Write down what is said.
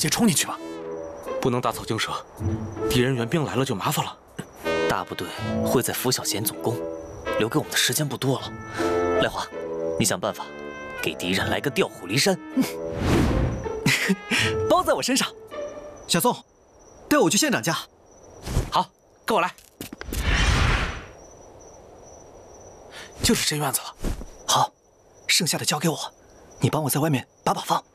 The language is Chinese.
接冲进去吧。 不能打草惊蛇，敌人援兵来了就麻烦了。 大部队会在拂晓前总攻，留给我们的时间不多了。赖华，你想办法给敌人来个调虎离山。 包在我身上。 小宋，带我去县长家。 好，跟我来。就是这院子了。 好，剩下的交给我，你帮我在外面把把风。